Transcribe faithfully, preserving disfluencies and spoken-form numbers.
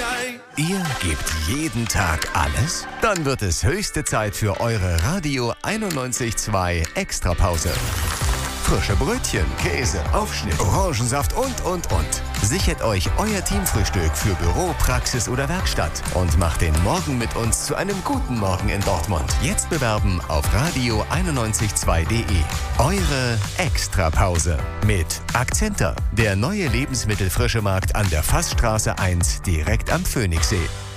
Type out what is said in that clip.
Ihr gebt jeden Tag alles? Dann wird es höchste Zeit für eure Radio einundneunzig Komma zwei Extrapause. Frische Brötchen, Käse, Aufschnitt, Orangensaft und, und, und. Sichert euch euer Teamfrühstück für Büro, Praxis oder Werkstatt und macht den Morgen mit uns zu einem guten Morgen in Dortmund. Jetzt bewerben auf radio einundneunzig Komma zwei punkt de. Eure Extrapause mit Akzenter, der neue Lebensmittelfrischemarkt an der Fassstraße eins direkt am Phoenixsee.